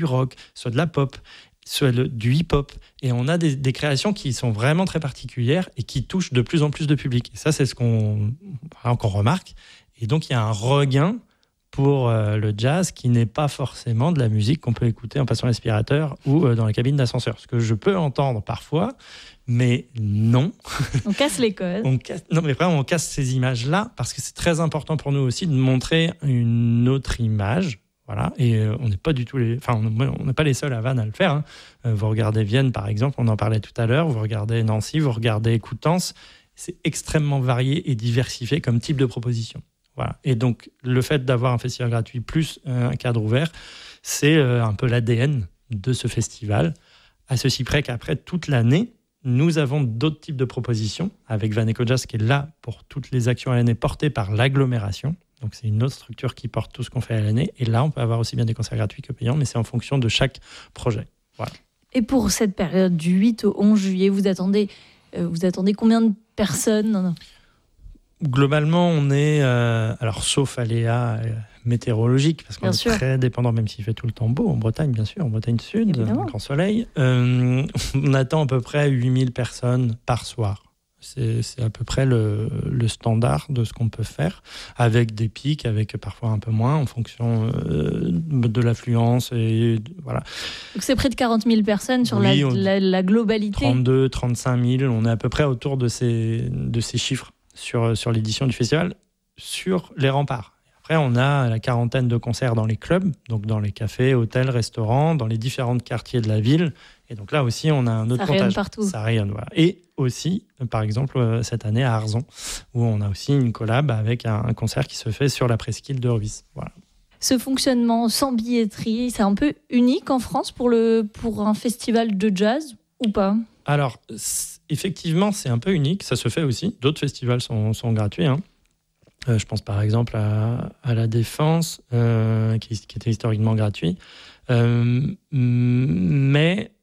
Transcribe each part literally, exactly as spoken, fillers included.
du rock, soit de la pop, soit le, du hip-hop. Et on a des, des créations qui sont vraiment très particulières et qui touchent de plus en plus de public. Et ça, c'est ce qu'on, qu'on remarque. Et donc, il y a un regain pour euh, le jazz qui n'est pas forcément de la musique qu'on peut écouter en passant l'aspirateur ou euh, dans la cabine d'ascenseur. Ce que je peux entendre parfois, mais non. On casse les codes. on casse, non, mais vraiment, on casse ces images-là parce que c'est très important pour nous aussi de montrer une autre image. Voilà. Et euh, on n'est pas du tout les, enfin, on n'est pas les seuls à Vannes à le faire. Hein. Euh, vous regardez Vienne, par exemple, on en parlait tout à l'heure. Vous regardez Nancy, vous regardez Coutances. C'est extrêmement varié et diversifié comme type de proposition. Voilà. Et donc, le fait d'avoir un festival gratuit plus un cadre ouvert, c'est euh, un peu l'A D N de ce festival. À ceci près qu'après, toute l'année, nous avons d'autres types de propositions, avec Vannes Eco Jazz qui est là pour toutes les actions à l'année portées par l'agglomération. Donc, c'est une autre structure qui porte tout ce qu'on fait à l'année. Et là, on peut avoir aussi bien des concerts gratuits que payants, mais c'est en fonction de chaque projet. Voilà. Et pour cette période du huit au onze juillet, vous attendez, euh, vous attendez combien de personnes ? Globalement, on est, euh, alors sauf aléas euh, météorologiques, parce qu'on bien est sûr. Très dépendant, même s'il fait tout le temps beau, en Bretagne, bien sûr, en Bretagne Sud, en grand soleil. Euh, on attend à peu près huit mille personnes par soir. C'est, c'est à peu près le, le standard de ce qu'on peut faire, avec des pics, avec parfois un peu moins, en fonction euh, de l'affluence. Et, voilà. Donc c'est près de quarante mille personnes sur oui, la, on, la, la globalité. trente-deux, trente-cinq mille, on est à peu près autour de ces, de ces chiffres. Sur, sur l'édition du festival, sur les remparts. Après, on a la quarantaine de concerts dans les clubs, donc dans les cafés, hôtels, restaurants, dans les différents quartiers de la ville. Et donc là aussi, on a un autre ça comptage. Rayonne partout. Ça rayonne, voilà. Et aussi, par exemple, cette année à Arzon, où on a aussi une collab avec un, un concert qui se fait sur la presqu'île de Rhuys. Voilà. Ce fonctionnement sans billetterie, c'est un peu unique en France pour, le, pour un festival de jazz ou pas ? Alors, effectivement, c'est un peu unique. Ça se fait aussi. D'autres festivals sont, sont gratuits. Hein. Euh, je pense par exemple à, à La Défense, euh, qui, qui était historiquement gratuit. Euh, mais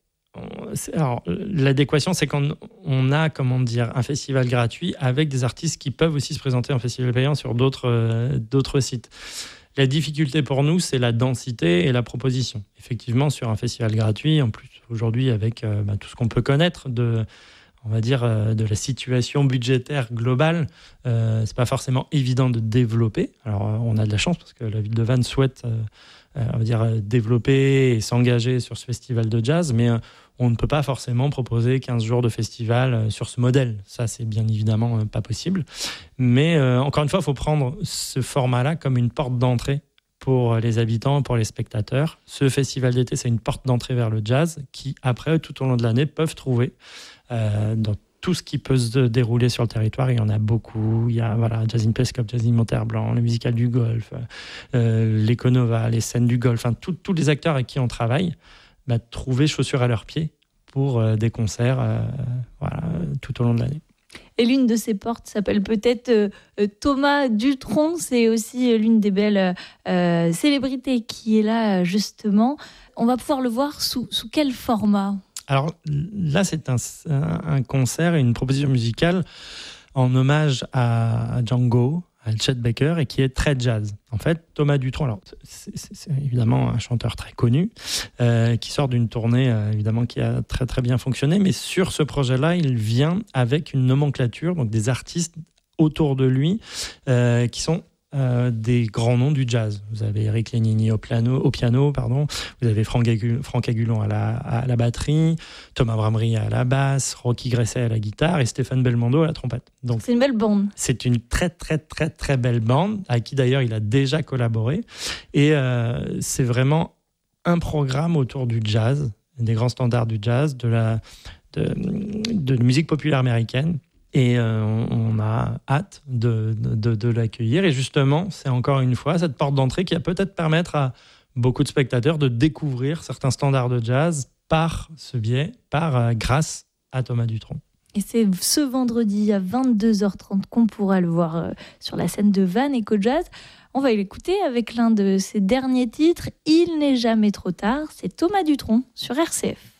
alors, l'adéquation, c'est qu'on on a, comment dire, un festival gratuit avec des artistes qui peuvent aussi se présenter en festival payant sur d'autres, euh, d'autres sites. La difficulté pour nous, c'est la densité et la proposition. Effectivement, sur un festival gratuit, en plus aujourd'hui avec euh, bah, tout ce qu'on peut connaître de, on va dire, euh, de la situation budgétaire globale, euh, c'est pas forcément évident de développer. Alors, euh, on a de la chance parce que la ville de Vannes souhaite, euh, euh, on va dire, euh, développer et s'engager sur ce festival de jazz, mais euh, on ne peut pas forcément proposer quinze jours de festival euh, sur ce modèle. Ça, c'est bien évidemment euh, pas possible. Mais euh, encore une fois, il faut prendre ce format-là comme une porte d'entrée pour les habitants, pour les spectateurs. Ce festival d'été, c'est une porte d'entrée vers le jazz qui, après, tout au long de l'année, peuvent trouver euh, dans tout ce qui peut se dérouler sur le territoire. Il y en a beaucoup. Il y a voilà, Jazz in Pescop, Jazz in Monterre-Blanc, le musical du golf, euh, l'Econova, les scènes du golf, enfin, tous les acteurs avec qui on travaille, bah, trouver chaussures à leurs pieds pour euh, des concerts euh, voilà, tout au long de l'année. Et l'une de ces portes s'appelle peut-être euh, Thomas Dutronc. C'est aussi l'une des belles euh, célébrités qui est là, justement. On va pouvoir le voir sous, sous quel format ? Alors là, c'est un, un concert et une proposition musicale en hommage à Django, à Chet Baker, et qui est très jazz. En fait, Thomas Dutronc, alors, c'est, c'est, c'est évidemment un chanteur très connu, euh, qui sort d'une tournée, euh, évidemment, qui a très très bien fonctionné, mais sur ce projet-là, il vient avec une nomenclature, donc des artistes autour de lui, euh, qui sont Euh, des grands noms du jazz. Vous avez Eric Lénini au piano, au piano pardon. Vous avez Franck, Agul- Franck Agulon à la, à la batterie, Thomas Bramery à la basse, Rocky Gresset à la guitare et Stéphane Belmondo à la trompette. Donc, c'est une belle bande. C'est une très très très très belle bande avec qui d'ailleurs il a déjà collaboré et euh, c'est vraiment un programme autour du jazz, des grands standards du jazz, de la, de, de la musique populaire américaine. Et euh, on a hâte de, de, de l'accueillir. Et justement, c'est encore une fois cette porte d'entrée qui va peut-être permettre à beaucoup de spectateurs de découvrir certains standards de jazz par ce biais, par, euh, grâce à Thomas Dutronc. Et c'est ce vendredi à vingt-deux heures trente qu'on pourra le voir euh, sur la scène de Vannes Eco Jazz. On va l'écouter avec l'un de ses derniers titres, Il n'est jamais trop tard. C'est Thomas Dutronc sur R C F.